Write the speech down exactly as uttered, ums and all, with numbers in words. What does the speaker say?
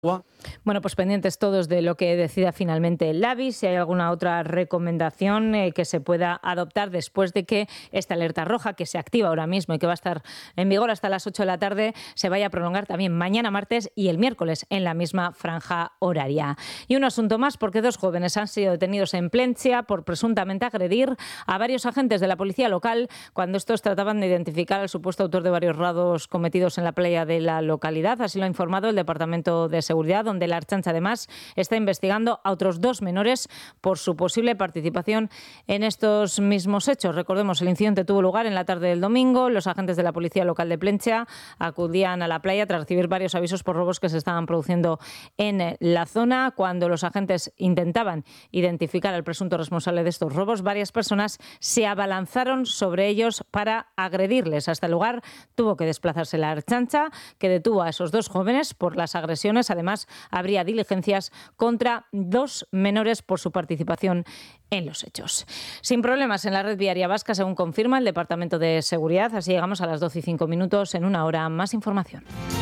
Bueno, pues pendientes todos de lo que decida finalmente el Labi, si hay alguna otra recomendación eh, que se pueda adoptar después de que esta alerta roja, que se activa ahora mismo y que va a estar en vigor hasta las ocho de la tarde, se vaya a prolongar también mañana martes y el miércoles en la misma franja horaria. Y un asunto más, porque dos jóvenes han sido detenidos en Plentzia por presuntamente agredir a varios agentes de la policía local cuando estos trataban de identificar al supuesto autor de varios robos cometidos en la playa de la localidad. Así lo ha informado el Departamento de Seguridad, donde la Ertzaintza además está investigando a otros dos menores por su posible participación en estos mismos hechos. Recordemos, el incidente tuvo lugar en la tarde del domingo. Los agentes de la policía local de Plentzia acudían a la playa tras recibir varios avisos por robos que se estaban produciendo en la zona. Cuando los agentes intentaban identificar al presunto responsable de estos robos, varias personas se abalanzaron sobre ellos para agredirles. Hasta el lugar tuvo que desplazarse la Ertzaintza, que detuvo a esos dos jóvenes por las agresiones. Además, habría diligencias contra dos menores por su participación en los hechos. Sin problemas en la red viaria vasca, según confirma el Departamento de Seguridad. Así llegamos a las doce y cinco minutos. En una hora, más información.